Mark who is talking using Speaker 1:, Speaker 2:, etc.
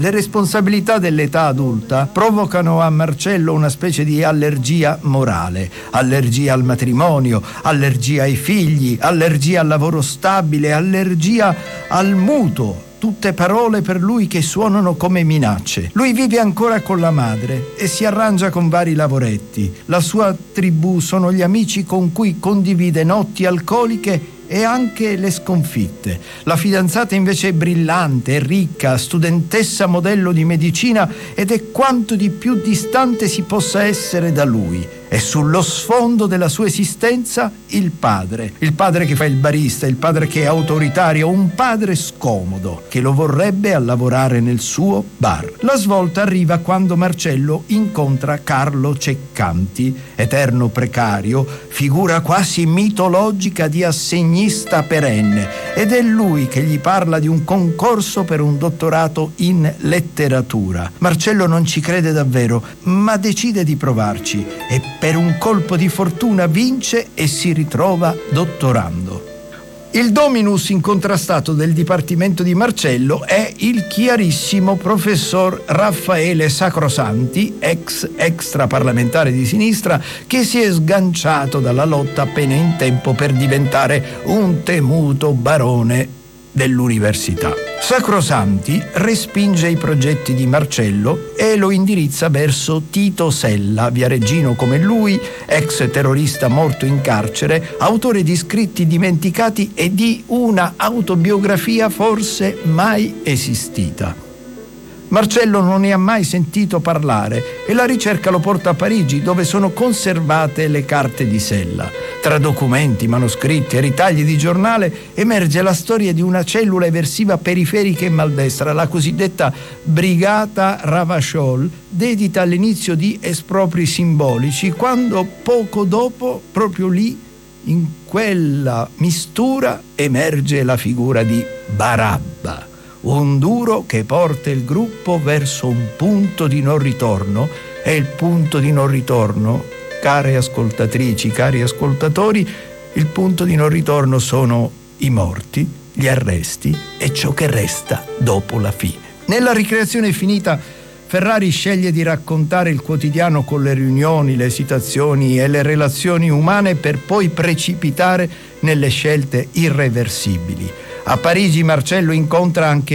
Speaker 1: Le responsabilità dell'età adulta provocano a Marcello una specie di allergia morale, allergia al matrimonio, allergia ai figli, allergia al lavoro stabile, allergia al mutuo. Tutte parole per lui che suonano come minacce. Lui vive ancora con la madre e si arrangia con vari lavoretti. La sua tribù sono gli amici con cui condivide notti alcoliche e anche le sconfitte. La fidanzata invece è brillante, è ricca, studentessa modello di medicina ed è quanto di più distante si possa essere da lui. E sullo sfondo della sua esistenza il padre che fa il barista, il padre che è autoritario, un padre scomodo che lo vorrebbe a lavorare nel suo bar. La svolta arriva quando Marcello incontra Carlo Ceccanti, eterno precario, figura quasi mitologica di assegnista perenne, ed è lui che gli parla di un concorso per un dottorato in letteratura. Marcello non ci crede davvero, ma decide di provarci e per un colpo di fortuna vince e si ritrova dottorando. Il dominus incontrastato del dipartimento di Marcello è il chiarissimo professor Raffaele Sacrosanti, ex extraparlamentare di sinistra, che si è sganciato dalla lotta appena in tempo per diventare un temuto barone dell'università. Sacrosanti respinge i progetti di Marcello e lo indirizza verso Tito Sella, viareggino come lui, ex terrorista morto in carcere, autore di scritti dimenticati e di una autobiografia forse mai esistita. Marcello non ne ha mai sentito parlare e la ricerca lo porta a Parigi, dove sono conservate le carte di Sella. Tra documenti, manoscritti e ritagli di giornale emerge la storia di una cellula eversiva periferica e maldestra, la cosiddetta Brigata Ravachol, dedita all'inizio di espropri simbolici, quando poco dopo, proprio lì, in quella mistura, emerge la figura di Barabba. Un duro che porta il gruppo verso un punto di non ritorno, e il punto di non ritorno, care ascoltatrici, cari ascoltatori, il punto di non ritorno sono i morti, gli arresti e ciò che resta dopo la fine. Nella ricreazione finita, Ferrari sceglie di raccontare il quotidiano con le riunioni, le esitazioni e le relazioni umane per poi precipitare nelle scelte irreversibili. A Parigi Marcello incontra anche